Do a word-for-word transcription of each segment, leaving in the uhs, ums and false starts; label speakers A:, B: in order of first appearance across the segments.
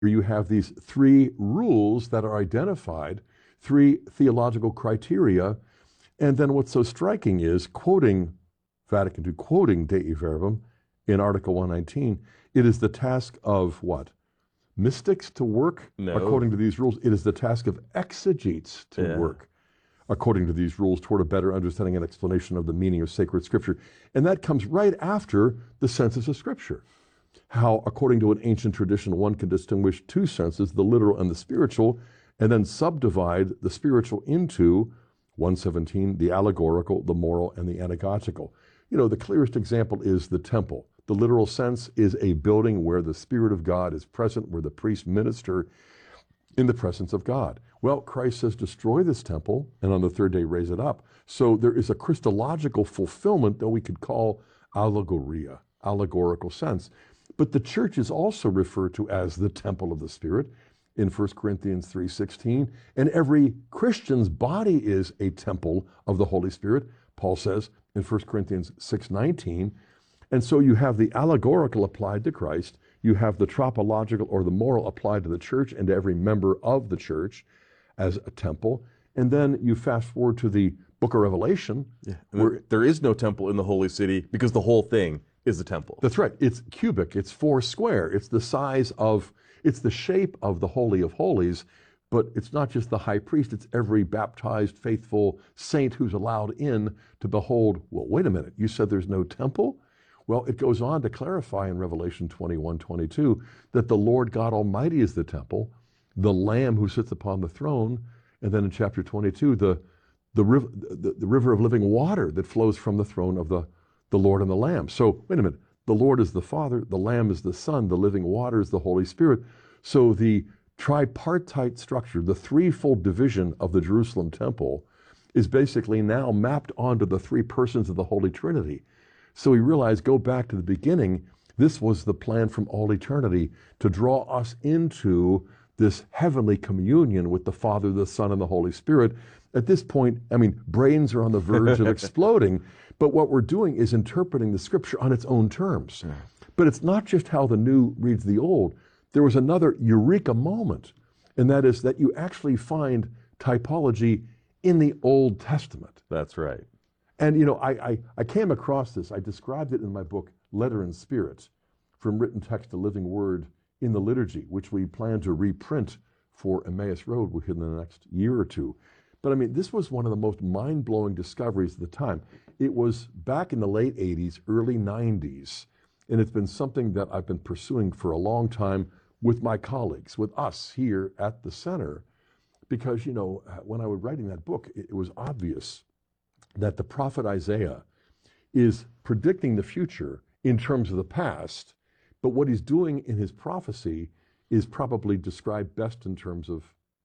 A: you have these three rules that are identified, three theological criteria. And then what's so striking is, quoting Vatican two, quoting Dei Verbum in Article one nineteen, it is the task of what? Mystics to work
B: No.
A: according to these rules. It is the task of exegetes to
B: Yeah.
A: work according to these rules toward a better understanding and explanation of the meaning of sacred scripture. And that comes right after the senses of scripture. How, according to an ancient tradition, one can distinguish two senses, the literal and the spiritual, and then subdivide the spiritual into one seventeen, the allegorical, the moral, and the anagogical. You know, the clearest example is the temple. The literal sense is a building where the Spirit of God is present, where the priests minister in the presence of God. Well, Christ says, destroy this temple, and on the third day raise it up. So there is a Christological fulfillment that we could call allegoria, allegorical sense. But the church is also referred to as the temple of the Spirit in First Corinthians three sixteen, and every Christian's body is a temple of the Holy Spirit, Paul says in First Corinthians six nineteen. And so you have the allegorical applied to Christ, you have the tropological or the moral applied to the church and to every member of the church as a temple. And then you fast forward to the book of Revelation.
B: Yeah. Where there is no temple in the holy city because the whole thing is the temple.
A: That's right. It's cubic, it's four square, it's the size of, it's the shape of the Holy of Holies, but it's not just the high priest, it's every baptized, faithful saint who's allowed in to behold, well, wait a minute, you said there's no temple? Well, it goes on to clarify in Revelation twenty-one twenty-two that the Lord God Almighty is the temple, the Lamb who sits upon the throne, and then in chapter twenty-two, the, the, river, the, the river of living water that flows from the throne of the, the Lord and the Lamb. So, wait a minute, the Lord is the Father, the Lamb is the Son, the living water is the Holy Spirit. So the tripartite structure, the threefold division of the Jerusalem temple, is basically now mapped onto the three persons of the Holy Trinity. So we realize, go back to the beginning, this was the plan from all eternity to draw us into this heavenly communion with the Father, the Son, and the Holy Spirit. At this point, I mean, brains are on the verge of exploding, but what we're doing is interpreting the scripture on its own terms. Yeah. But it's not just how the new reads the old. There was another eureka moment, and that is that you actually find typology in the Old Testament.
B: That's right.
A: And, you know, I, I, I came across this. I described it in my book, Letter and Spirit, From Written Text to Living Word in the Liturgy, which we plan to reprint for Emmaus Road within the next year or two. But, I mean, this was one of the most mind-blowing discoveries of the time. It was back in the late eighties, early nineties, and it's been something that I've been pursuing for a long time with my colleagues, with us here at the center, because, you know, when I was writing that book, it, it was obvious that the prophet Isaiah is predicting the future in terms of the past, but what he's doing in his prophecy is probably described best in terms of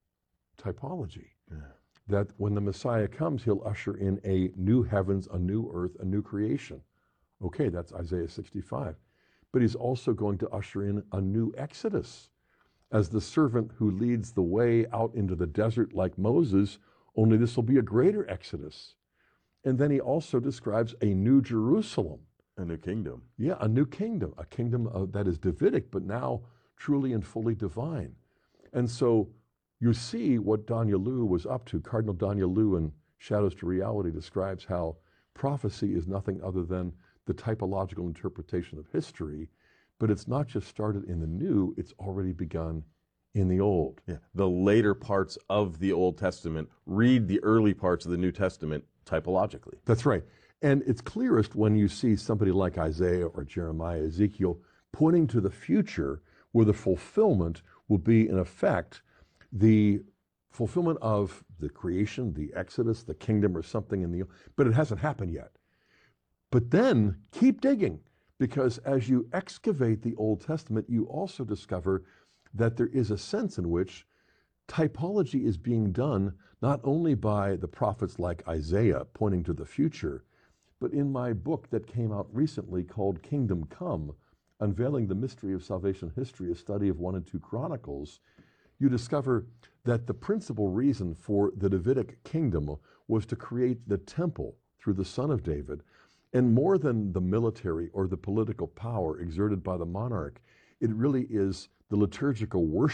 A: typology. Yeah. That when the Messiah comes, he'll usher in a new heavens, a new earth, a new creation. Okay, that's Isaiah sixty-five. But he's also going to usher in a new Exodus as the servant who leads the way out into the desert like Moses, only this will be a greater Exodus. And then he also describes a new Jerusalem.
B: A new kingdom.
A: Yeah, a new kingdom, a kingdom uh, that is Davidic, but now truly and fully divine. And so you see what Danielou was up to. Cardinal Danielou in Shadows to Reality describes how prophecy is nothing other than the typological interpretation of history, but it's not just started in the new, it's already begun in the old.
B: Yeah, the later parts of the Old Testament read the early parts of the New Testament typologically.
A: That's right. And it's clearest when you see somebody like Isaiah or Jeremiah, Ezekiel, pointing to the future where the fulfillment will be, in effect, the fulfillment of the creation, the Exodus, the kingdom or something in the, but it hasn't happened yet. But then keep digging, because as you excavate the Old Testament, you also discover that there is a sense in which typology is being done not only by the prophets like Isaiah pointing to the future, but in my book that came out recently called Kingdom Come, Unveiling the Mystery of Salvation History, a study of one and two Chronicles, you discover that the principal reason for the Davidic kingdom was to create the temple through the Son of David, and more than the military or the political power exerted by the monarch, It really is the liturgical worship